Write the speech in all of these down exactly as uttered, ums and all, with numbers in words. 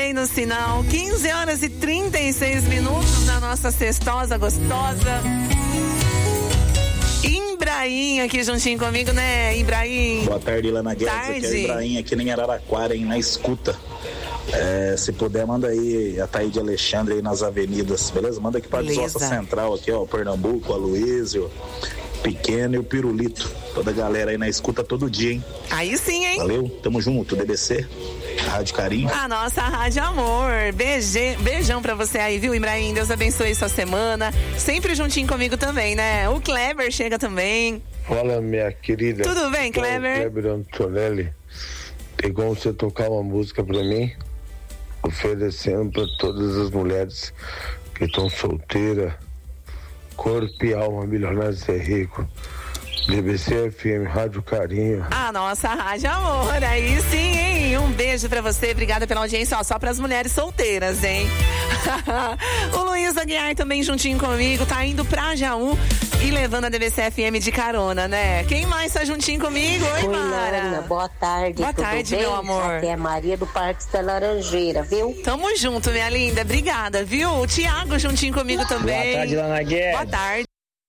aí no sinal. quinze horas e trinta e seis minutos na nossa cestosa gostosa. Ibrahim aqui juntinho comigo, né, Ibrahim? Boa tarde, Ilana Guedes. Aqui é o Ibrahim, aqui em Araraquara, hein, na escuta. É, se puder, manda aí a Taíde Alexandre aí nas avenidas, beleza? Manda aqui pra Desossa Central, aqui, ó, Pernambuco, Aloísio, Pequeno e o Pirulito. Toda a galera aí na escuta todo dia, hein? Aí sim, hein? Valeu, tamo junto, D B C, Rádio Carinho. A nossa Rádio Amor. Beije, beijão pra você aí, viu, Ibrahim? Deus abençoe sua semana. Sempre juntinho comigo também, né? O Kleber chega também. Fala, minha querida. Tudo bem, Kleber? Kleber Antonelli. Tem como você tocar uma música pra mim? Oferecendo pra todas as mulheres que estão solteiras, corpo e alma, milionários é rico. D B C F M, Rádio Carinho. A nossa Rádio Amor, aí sim, hein? Um beijo pra você, obrigada pela audiência, ó, só pras mulheres solteiras, hein? O Luiz Aguiar também juntinho comigo, tá indo pra Jaú e levando a D B C F M de carona, né? Quem mais tá juntinho comigo? Oi, Oi, Mara. Lana, boa tarde. Boa tarde, bem? meu amor. Aqui é a Maria do Parque da Laranjeira, viu? Tamo junto, minha linda, obrigada, viu? O Tiago juntinho comigo também. Boa tarde, Lana Guedes. Boa tarde.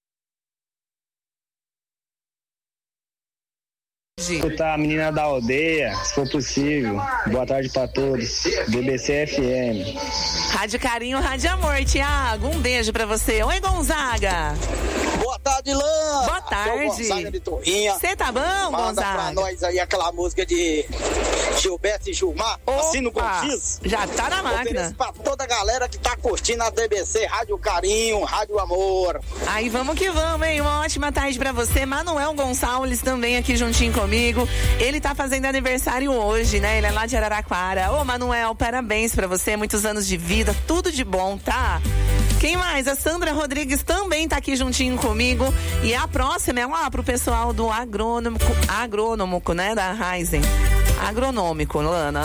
Escutar a menina da aldeia, se for possível. Boa tarde pra todos. D B C F M. Rádio Carinho, Rádio Amor, Tiago. Um beijo pra você. Oi, Gonzaga. Boa tarde, Lã. Boa tarde. Gonzaga de Torrinha. Você tá bom, Manda Gonzaga? pra nós aí aquela música de Gilberto e Gilmar. Assino com X. Já tá na máquina. Ofereço pra toda a galera que tá curtindo a D B C, Rádio Carinho, Rádio Amor. Aí vamos que vamos, hein? Uma ótima tarde pra você. Manuel Gonçalves também aqui juntinho comigo. Ele tá fazendo aniversário hoje, né? Ele é lá de Araraquara. Ô, Manuel, parabéns pra você. Muitos anos de vida, tudo de bom, tá? Quem mais? A Sandra Rodrigues também tá aqui juntinho comigo. E a próxima é lá pro pessoal do agrônomo, agrônomico, né? Da Raizen. Agronômico, Lana.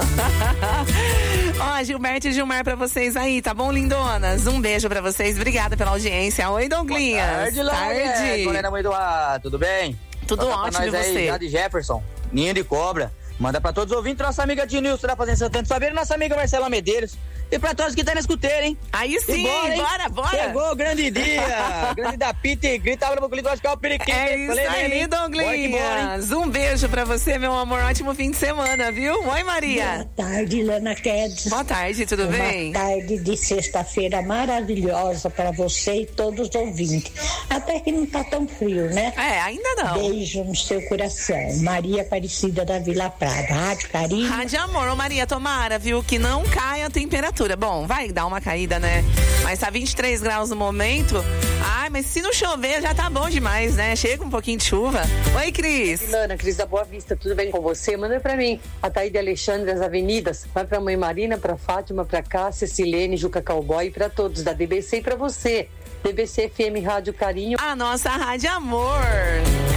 Ó, Gilberto e Gilmar pra vocês aí, tá bom, lindonas? Um beijo pra vocês, obrigada pela audiência. Oi, Douglinhas. Boa tarde, Lana. Tarde. Galera, mãe do ar, tudo bem? Tudo Toca ótimo, pra nós e aí, você? lá de Jefferson, Ninho de Cobra. Manda pra todos os ouvintes, nossa amiga Dinilson da Fazenda Santana Saber, nossa amiga Marcela Medeiros. E pra todos que estão na escuteira, hein? Aí sim, bora, bora, bora. Chegou o grande dia. Grande da Pita e grita, abre o buclito, acho que é o periquito. É isso Falei, aí, né, Douglinhas. Um beijo pra você, meu amor. Ótimo fim de semana, viu? Oi, Maria. Boa tarde, Lana Guedes. Boa tarde, tudo Uma bem? Boa tarde de sexta-feira maravilhosa para você e todos os ouvintes. Até que não tá tão frio, né? É, ainda não. Beijo no seu coração. Maria Aparecida da Vila Prada. Rádio Carinho. Rádio Amor. Ô, Maria, tomara, viu? Que não caia a temperatura. Bom, vai dar uma caída, né? Mas tá vinte e três graus no momento. Ai, mas se não chover já tá bom demais, né? Chega um pouquinho de chuva. Oi, Cris. Lana, Cris da Boa Vista, tudo bem com você? Manda pra mim. A Taíde Alexandre das Avenidas. Vai pra mãe Marina, pra Fátima, pra Cássia, Silene, Juca Cowboy, pra todos da D B C e pra você. D B C F M Rádio Carinho. A nossa Rádio Amor.